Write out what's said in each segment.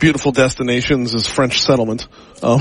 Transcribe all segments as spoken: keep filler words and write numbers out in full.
beautiful destinations is French settlement. Um,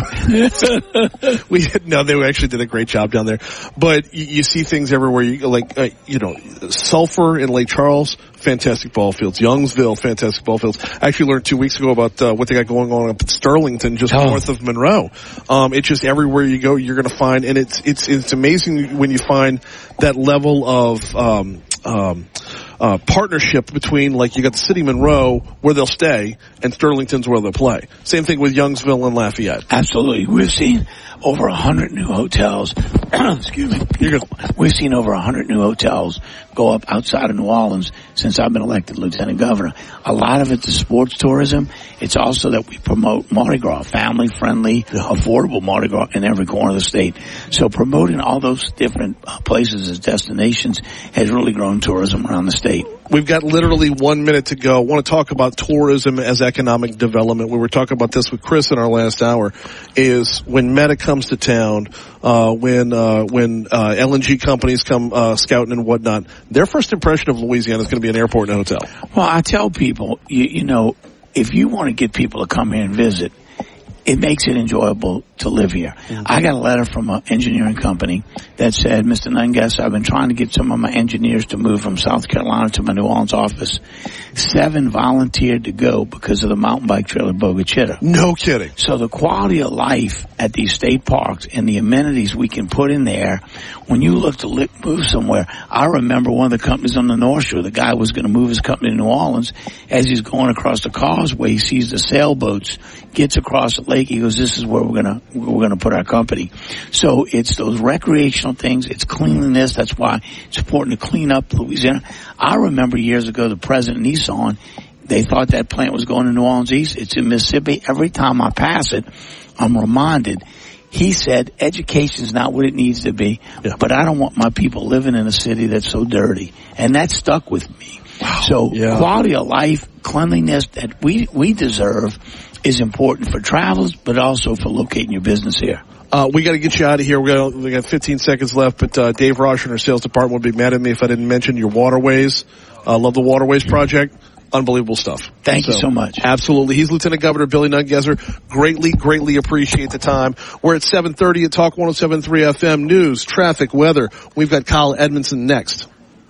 we no, they actually did a great job down there. But you, you see things everywhere. You like, uh, you know, Sulphur in Lake Charles, fantastic ball fields. Youngsville, fantastic ball fields. I actually learned two weeks ago about uh, what they got going on up at Sterlington, just oh. north of Monroe. Um, it's just everywhere you go, you're going to find, and it's it's it's amazing when you find that level of um, um, uh, partnership between, like, you got the city of Monroe where they'll stay, and Sterlington's where they'll play. Same thing with Youngsville and Lafayette. Absolutely. We've seen over a hundred new hotels. Excuse me. You're good. We've seen over a hundred new hotels go up outside of New Orleans since I've been elected lieutenant governor. A lot of it's sports tourism. It's also that we promote Mardi Gras, family-friendly, affordable Mardi Gras in every corner of the state. So promoting all those different uh, places as destinations has really grown tourism around the state. We've got literally one minute to go. I want to talk about tourism as economic development. We were talking about this with Chris in our last hour, is when Meta comes to town, uh, when, uh, when, uh, L N G companies come, uh, scouting and whatnot, their first impression of Louisiana is going to be an airport and a hotel. Well, I tell people, you, you know, if you want to get people to come here and visit, it makes it enjoyable to live here. Mm-hmm. I got a letter from an engineering company that said, Mister Nungas, I've been trying to get some of my engineers to move from South Carolina to my New Orleans office. Seven volunteered to go because of the mountain bike trail at Bogue Chitto. No kidding. So the quality of life at these state parks and the amenities we can put in there, when you look to li- move somewhere, I remember one of the companies on the North Shore, the guy was going to move his company to New Orleans. As he's going across the causeway, he sees the sailboats, gets across the lake. He goes, this is where we're going to, we're going to put our company. So it's those recreational things. It's cleanliness. That's why it's important to clean up Louisiana. I remember years ago, the president of Nissan, they thought that plant was going to New Orleans East. It's in Mississippi. Every time I pass it, I'm reminded. He said, education's not what it needs to be, yeah. but I don't want my people living in a city that's so dirty. And that stuck with me. Wow. So yeah. quality of life, cleanliness that we, we deserve is important for travelers, but also for locating your business here. Uh, we got to get you out of here. We got, we got fifteen seconds left, but uh, Dave Rosh in our sales department would be mad at me if I didn't mention your waterways. Uh, love the Waterways Project. Unbelievable stuff. Thank so, you so much. Absolutely. He's Lieutenant Governor Billy Nungesser. Greatly, greatly appreciate the time. We're at seven thirty at Talk one oh seven point three F M. News, traffic, weather. We've got Kyle Edmondson next.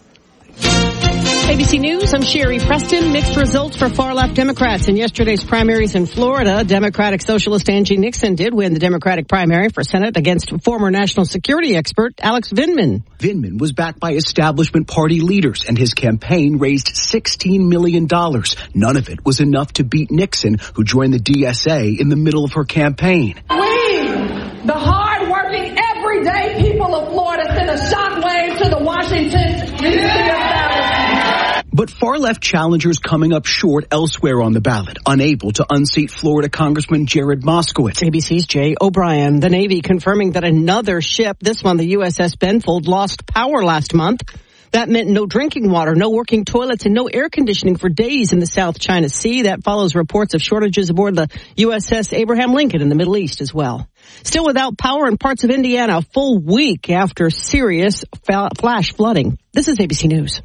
A B C News, I'm Sherry Preston. Mixed results for far-left Democrats in yesterday's primaries in Florida. Democratic Socialist Angie Nixon did win the Democratic primary for Senate against former national security expert Alex Vindman. Vindman was backed by establishment party leaders, and his campaign raised sixteen million dollars. None of it was enough to beat Nixon, who joined the D S A in the middle of her campaign. We, the hard-working, everyday people of Florida, send a shockwave to the Washington, D C establishment. But far-left challengers coming up short elsewhere on the ballot, unable to unseat Florida Congressman Jared Moskowitz. A B C's Jay O'Brien. The Navy confirming that another ship, this one the U S S Benfold, lost power last month. That meant no drinking water, no working toilets, and no air conditioning for days in the South China Sea. That follows reports of shortages aboard the U S S Abraham Lincoln in the Middle East as well. Still without power in parts of Indiana a full week after serious flash flooding. This is A B C News.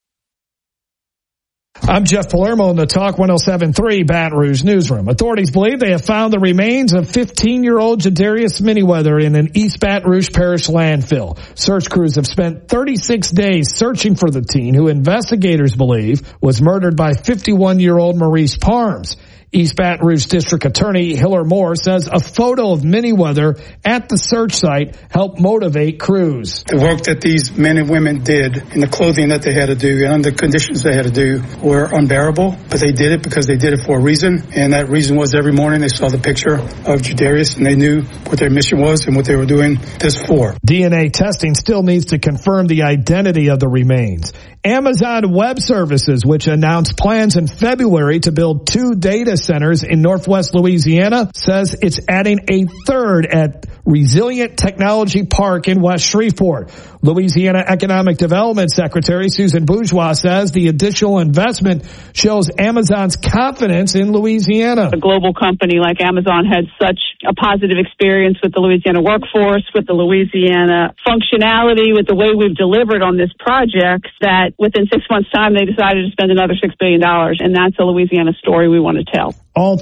I'm Jeff Palermo in the Talk one oh seven point three Baton Rouge newsroom. Authorities believe they have found the remains of fifteen-year-old Jadarius Manyweather in an East Baton Rouge Parish landfill. Search crews have spent thirty-six days searching for the teen, who investigators believe was murdered by fifty-one-year-old Maurice Parms. East Baton Rouge District Attorney Hiller Moore says a photo of Manyweather at the search site helped motivate crews. The work that these men and women did and the clothing that they had to do and under the conditions they had to do were unbearable, but they did it because they did it for a reason, and that reason was every morning they saw the picture of Jadarius and they knew what their mission was and what they were doing this for. D N A testing still needs to confirm the identity of the remains. Amazon Web Services, which announced plans in February to build two data centers in Northwest Louisiana, says it's adding a third at Resilient Technology Park in West Shreveport. Louisiana Economic Development Secretary Susan Bourgeois says the additional investment shows Amazon's confidence in Louisiana. A global company like Amazon had such a positive experience with the Louisiana workforce, with the Louisiana functionality, with the way we've delivered on this project, that within six months' time they decided to spend another six billion dollars, and that's a Louisiana story we want to tell. All